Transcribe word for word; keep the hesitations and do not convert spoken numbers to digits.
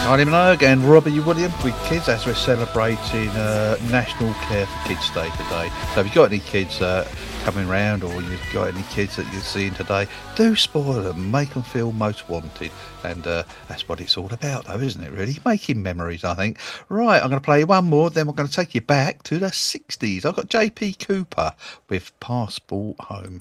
Kylie Minogue and Robbie Williams with kids as we're celebrating uh, National Care for Kids Day today. So if you've got any kids uh, coming round or you've got any kids that you're seeing today, do spoil them, make them feel most wanted. And uh, that's what it's all about though, isn't it really? Making memories, I think. Right, I'm going to play one more, then we're going to take you back to the sixties. I've got J P Cooper with Passport Home.